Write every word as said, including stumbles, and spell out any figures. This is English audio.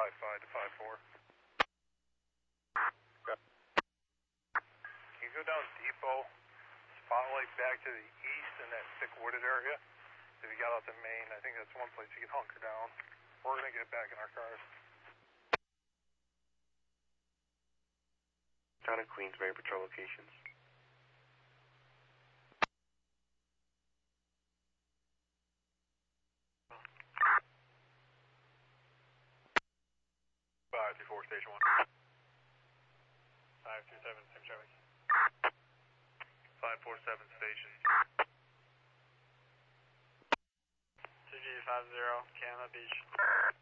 five five to five four. Okay. Can you go down Depot, Spotlight back to the east in that thick wooded area? If you got out to Maine, I think that's one place you can hunker down. We're going to get back in our cars. Town of Queensbury patrol locations. five two four, station one. five two seven, same Charlie. five four seven, station. C G five zero, Canada Beach.